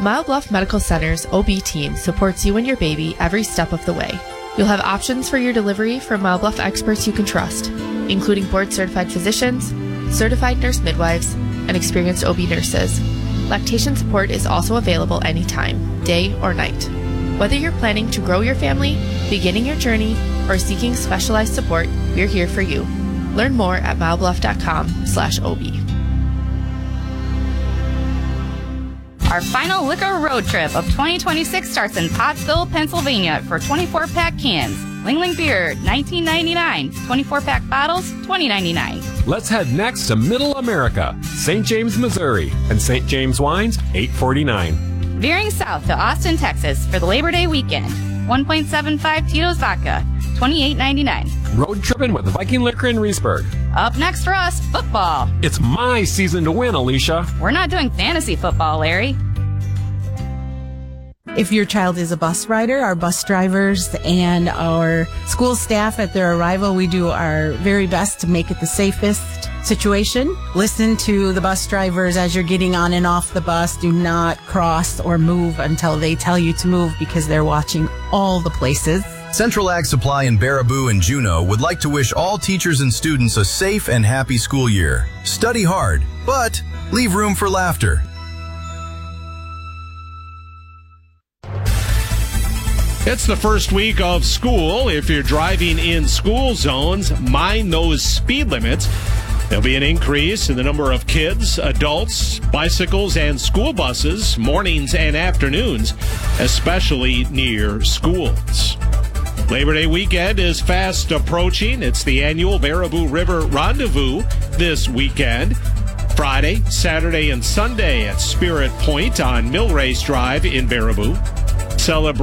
Mile Bluff Medical Center's OB team supports you and your baby every step of the way. You'll have options for your delivery from Mile Bluff experts you can trust, including board-certified physicians, certified nurse midwives, and experienced OB nurses. Lactation support is also available anytime, day or night. Whether you're planning to grow your family, beginning your journey, or seeking specialized support, we're here for you. Learn more at milebluff.com/OB. Our final liquor road trip of 2026 starts in Pottsville, Pennsylvania for 24-pack cans. Ling Ling Beer, $19.99. 24-pack bottles, $20.99. Let's head next to Middle America, St. James, Missouri, and St. James Wines, $8.49. Veering south to Austin, Texas for the Labor Day weekend. 1.75 Tito's Vodka, $28.99. Road tripping with Viking Liquor in Reesburg. Up next for us, football. It's my season to win, Alicia. We're not doing fantasy football, Larry. If your child is a bus rider, our bus drivers and our school staff at their arrival, we do our very best to make it the safest situation. Listen to the bus drivers as you're getting on and off the bus. Do not cross or move until they tell you to move because they're watching all the places. Central Ag Supply in Baraboo and Juneau would like to wish all teachers and students a safe and happy school year. Study hard, but leave room for laughter. It's the first week of school. If you're driving in school zones, mind those speed limits. There'll be an increase in the number of kids, adults, bicycles, and school buses, mornings and afternoons, especially near schools. Labor Day weekend is fast approaching. It's the annual Baraboo River Rendezvous this weekend. Friday, Saturday, and Sunday at Spirit Point on Millrace Drive in Baraboo. Celebrate